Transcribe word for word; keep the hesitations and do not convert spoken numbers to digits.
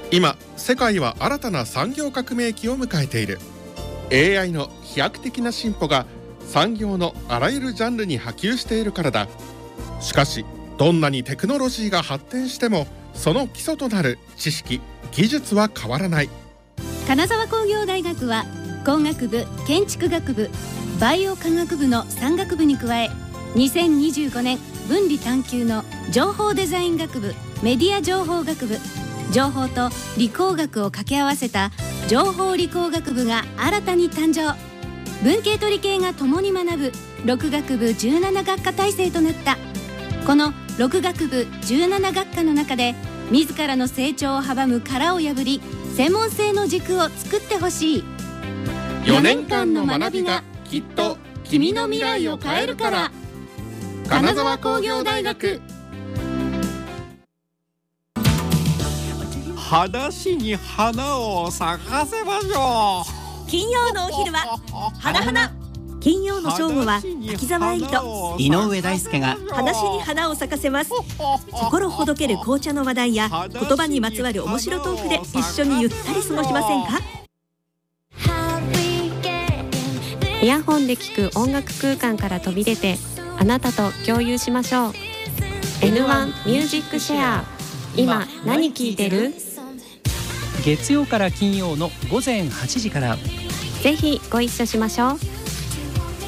今世界は新たな産業革命期を迎えている。 エーアイ の飛躍的な進歩が産業のあらゆるジャンルに波及しているからだ。しかしどんなにテクノロジーが発展してもその基礎となる知識・技術は変わらない。 金沢工業大学は工学部、建築学部、バイオ科学部のさん学部に加え、にせんにじゅうごねん分離探究の情報デザイン学部、メディア情報学部、情報と理工学を掛け合わせた情報理工学部が新たに誕生。文系と理系が共に学ぶろく学部じゅうなな学科体制となった。このろく学部じゅうなな学科の中で自らの成長を阻む殻を破り、専門性の軸を作ってほしい。 よねんかんの学びがきっと君の未来を変えるから。金沢工業大学。 裸足に花を咲かせましょう。金曜のお昼は花花。金曜の正午は滝沢愛理と井上大輔が裸足に花を咲かせます。心ほどける紅茶の話題や言葉にまつわる面白トークで一緒にゆったり過ごしませんか。 イヤホンで聞く音楽空間から飛び出て、あなたと共有しましょう。 エヌワン ミュージックシェア。今何聞いてる？ 月曜から金曜のごぜんはちじから。 ぜひご一緒しましょう。